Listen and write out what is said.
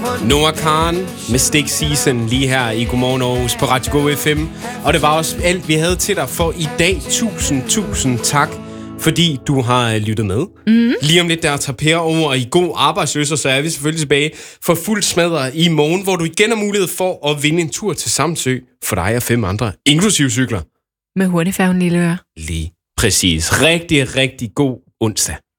Noah Kahan med Stick Season lige her i Godmorgen Aarhus på Radio Go FM. Og det var også alt, vi havde til dig for i dag. Tusind tak, fordi du har lyttet med. Lige om lidt, der tager Per over i god arbejdsløs, og så er vi selvfølgelig tilbage for fuld smadret i morgen, hvor du igen har mulighed for at vinde en tur til Samsø for dig og 5 andre, inklusive cykler. Med hurtigfærgen Lilleøre. Lige præcis. Rigtig god onsdag.